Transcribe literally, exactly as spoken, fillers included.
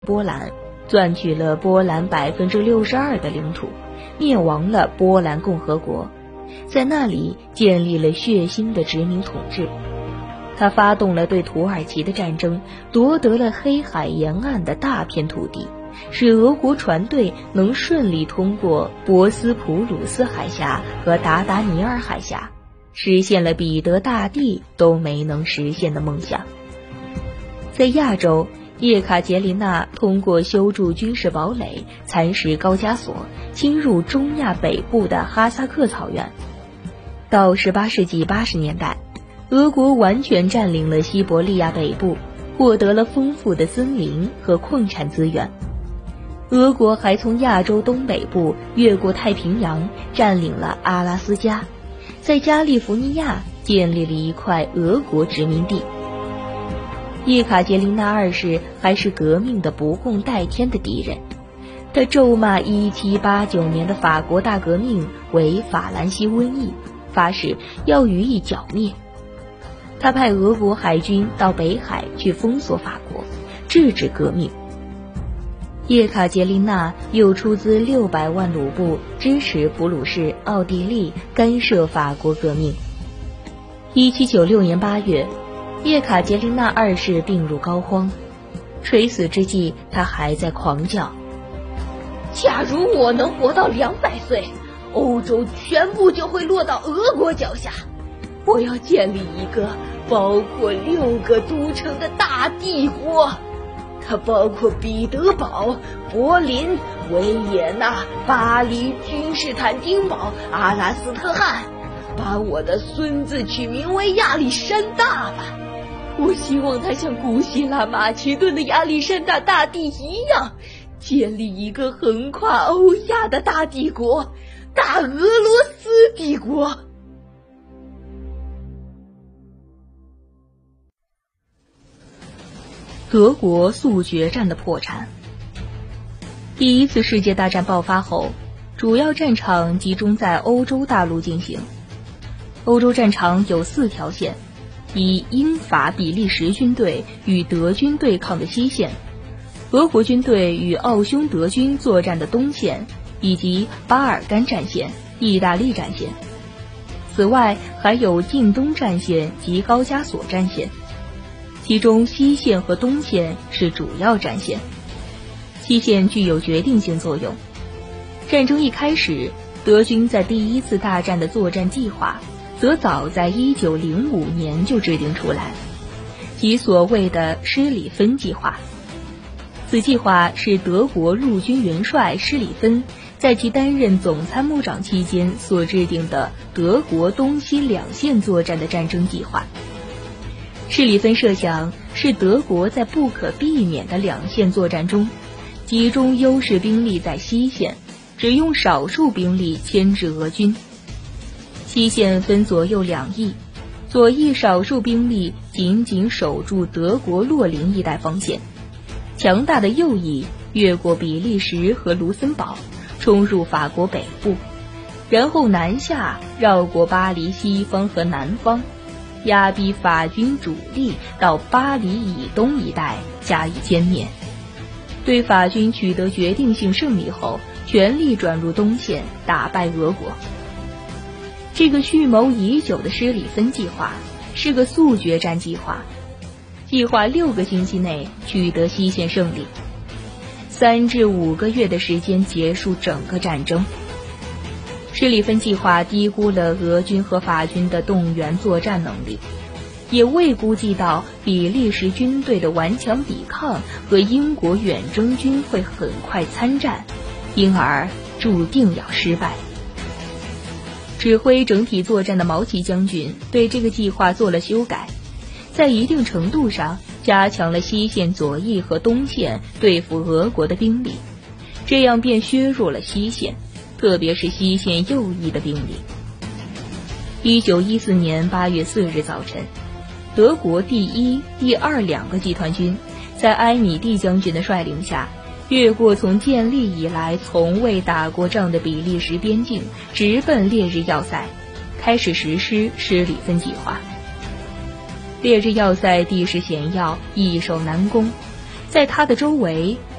波兰，攥取了波兰百分之六十二的领土，灭亡了波兰共和国，在那里建立了血腥的殖民统治。他发动了对土耳其的战争，夺得了黑海沿岸的大片土地，使俄国船队能顺利通过博斯普鲁斯海峡和达达尼尔海峡，实现了彼得大帝都没能实现的梦想。在亚洲，叶卡捷琳娜通过修筑军事堡垒，蚕食高加索，侵入中亚北部的哈萨克草原。到十八世纪八十年代，俄国完全占领了西伯利亚北部，获得了丰富的森林和矿产资源。俄国还从亚洲东北部越过太平洋，占领了阿拉斯加，在加利福尼亚建立了一块俄国殖民地。叶卡捷琳娜二世还是革命的不共戴天的敌人，他咒骂一七八九年的法国大革命为法兰西瘟疫，发誓要予以剿灭。他派俄国海军到北海去封锁法国，制止革命。叶卡捷琳娜又出资六百万卢布支持普鲁士、奥地利干涉法国革命。一七九六年八月，叶卡捷琳娜二世病入膏肓，垂死之际，他还在狂叫： 假如我能活到两百岁，欧洲全部就会落到俄国脚下。我要建立一个包括六个都城的大帝国，它包括彼得堡、柏林、维也纳、巴黎、君士坦丁堡、阿拉斯特汗。把我的孙子取名为亚历山大吧，我希望他像古希腊马其顿的亚历山大大帝一样，建立一个横跨欧亚的大帝国——大俄罗斯帝国。 德国速决战的破产。第一次世界大战爆发后，主要战场集中在欧洲大陆进行。欧洲战场有四条线，以英法比利时军队与德军对抗的西线，俄国军队与奥匈德军作战的东线，以及巴尔干战线、意大利战线。此外还有近东战线及高加索战线，其中西线和东线是主要战线。西线具有决定性作用。战争一开始，德军在第一次大战的作战计划则早在一九零五年就制定出来，即所谓的施里芬计划。此计划是德国陆军元帅施里芬在其担任总参谋长期间所制定的德国东西两线作战的战争计划。施里芬设想是德国在不可避免的两线作战中，集中优势兵力在西线，只用少数兵力牵制俄军。西线分左右两翼，左翼少数兵力紧紧守住德国洛林一带防线，强大的右翼越过比利时和卢森堡，冲入法国北部，然后南下绕过巴黎西方和南方，压逼法军主力到巴黎以东一带加以歼灭。对法军取得决定性胜利后，全力转入东线，打败俄国。这个蓄谋已久的施里芬计划是个速决战计划，计划六个星期内取得西线胜利，三至五个月的时间结束整个战争。施里芬计划低估了俄军和法军的动员作战能力，也未估计到比利时军队的顽强抵抗和英国远征军会很快参战，因而注定要失败。指挥整体作战的毛奇将军对这个计划做了修改，在一定程度上加强了西线左翼和东线对付俄国的兵力，这样便削弱了西线，特别是西线右翼的兵力。一九一四年八月四日早晨，德国第一、第二两个集团军在埃米蒂将军的率领下，越过从建立以来从未打过仗的比利时边境，直奔烈日要塞，开始实施施里芬计划。烈日要塞地势险要，易守难攻， 在他的周围